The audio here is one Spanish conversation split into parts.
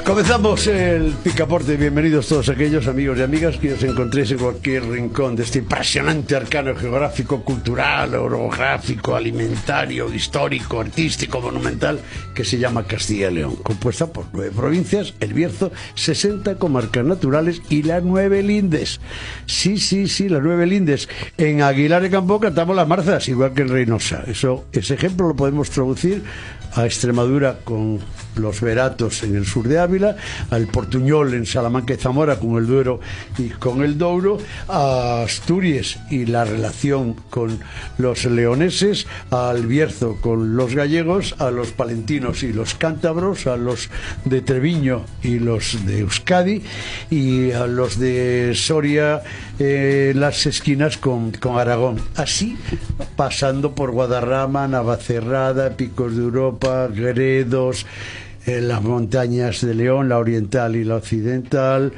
Comenzamos el picaporte. Bienvenidos todos aquellos amigos y amigas que os encontréis en cualquier rincón de este impresionante arcano geográfico, cultural, orográfico, alimentario, histórico, artístico, monumental, que se llama Castilla y León, compuesta por 9 provincias, El Bierzo, 60 comarcas naturales y las 9 lindes. Sí, las 9 lindes. En Aguilar de Campo cantamos las marzas, igual que en Reynosa. Ese ejemplo lo podemos traducir a Extremadura con los Veratos en el sur de Ávila, al Portuñol en Salamanca y Zamora con el Duero y con el Douro, a Asturias y la relación con los leoneses, al Bierzo con los gallegos, a los palentinos y los cántabros, a los de Treviño y los de Euskadi, y a los de Soria, las esquinas con Aragón. Así, pasando por Guadarrama, Navacerrada, Picos de Europa, Gredos, las montañas de León, la oriental y la occidental.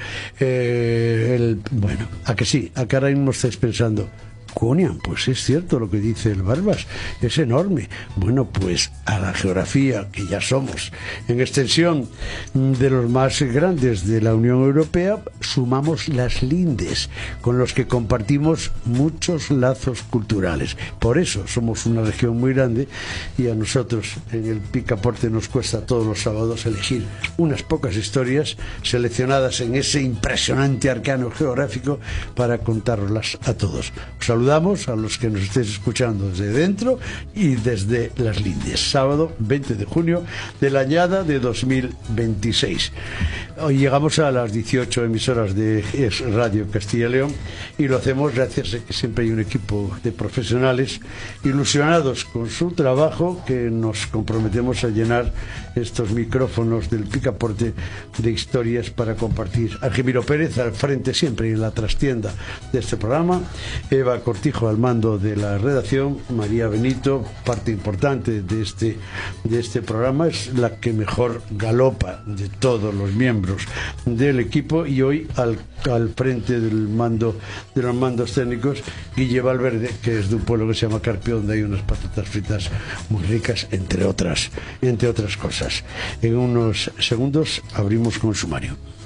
Bueno, a que sí, a que ahora mismo estáis pensando, Cunian, pues es cierto lo que dice el Barbas, es enorme. Bueno, pues a la geografía, que ya somos en extensión de los más grandes de la Unión Europea, sumamos las lindes, con los que compartimos muchos lazos culturales. Por eso somos una región muy grande, y a nosotros en el Picaporte nos cuesta todos los sábados elegir unas pocas historias seleccionadas en ese impresionante arcano geográfico para contároslas a todos. Os saludamos a los que nos estéis escuchando desde dentro y desde las lindes. Sábado 20 de junio de la añada de 2026. Hoy llegamos a las 18 emisoras de Radio Castilla y León, y lo hacemos gracias a que siempre hay un equipo de profesionales ilusionados con su trabajo, que nos comprometemos a llenar estos micrófonos del Picaporte de historias para compartir. Argemiro Pérez al frente siempre y en la trastienda de este programa, Eva Cortijo al mando de la redacción, María Benito, parte importante de este programa, es la que mejor galopa de todos los miembros del equipo, y hoy al frente del mando, de los mandos técnicos, Guille Valverde, que es de un pueblo que se llama Carpio, donde hay unas patatas fritas muy ricas, entre otras cosas. En unos segundos abrimos con el sumario.